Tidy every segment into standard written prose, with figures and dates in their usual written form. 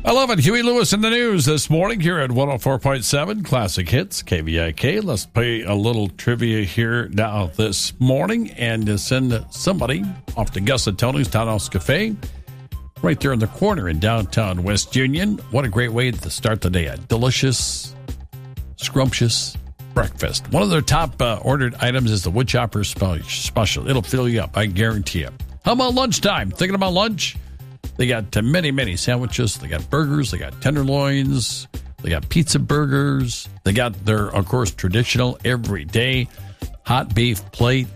I love it. Huey Lewis in the news this morning here at 104.7 Classic Hits, KVIK. Let's play a little trivia here now this morning and to send somebody off to Gus and Tony's Townhouse Cafe right there in the corner in downtown West Union. What a great way to start the day. A delicious, scrumptious breakfast. One of their top ordered items is the Woodchopper Special. It'll fill you up, I guarantee you. How about lunchtime? Thinking about lunch? They got many, many sandwiches. They got burgers. They got tenderloins. They got pizza burgers. They got their, of course, traditional everyday hot beef plate.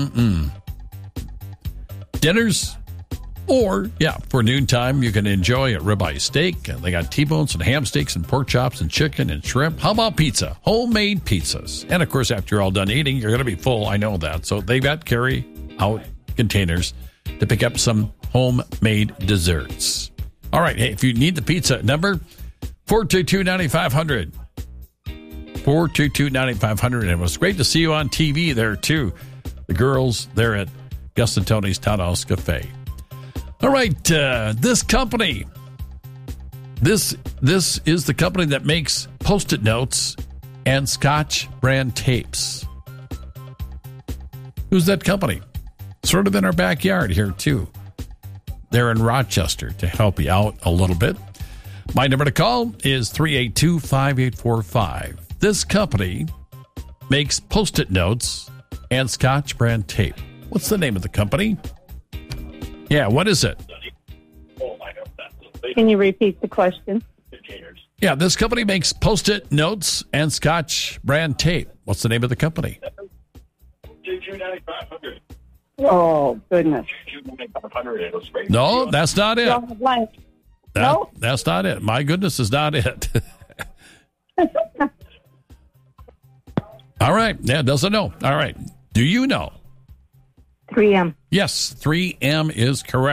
Dinners. Or, for noontime, you can enjoy a ribeye steak. They got T-bones and ham steaks and pork chops and chicken and shrimp. How about pizza? Homemade pizzas. And, of course, after you're all done eating, you're going to be full. I know that. So they've got carry-out containers to pick up some homemade desserts. All right. Hey, if you need the pizza, number 422-9500. 422-9500. And it was great to see you on TV there, too. The girls there at Gus and Tony's Townhouse Cafe. All right. This company. This is the company that makes Post-it notes and Scotch brand tapes. Who's that company? Sort of in our backyard here, too. They're in Rochester to help you out a little bit. My number to call is 382-5845. This company makes Post-it notes and Scotch brand tape. What's the name of the company? Yeah, what is it? Can you repeat the question? Yeah, this company makes Post-it notes and Scotch brand tape. What's the name of the company? 9500. Oh, goodness. No, that's not it. No? That's not it. My goodness is not it. All right. Yeah, doesn't know. All right. Do you know? 3M. Yes, 3M is correct.